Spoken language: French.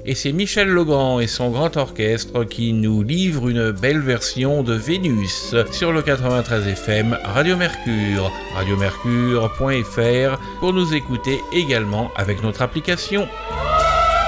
Et c'est Michel Legrand et son grand orchestre qui nous livrent une belle version de Vénus sur le 93 FM Radio Mercure, radiomercure.fr pour nous écouter également avec notre application.